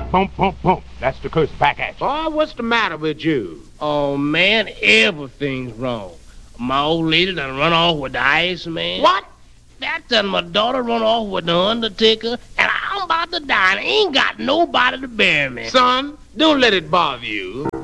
Bump, bump, bump. That's the curse back at you. Boy, what's the matter with you? Oh, man, everything's wrong. My old lady done run off with the Iceman. What? That done my daughter run off with the Undertaker, and I'm about to die and ain't got nobody to bury me. Son, don't let it bother you.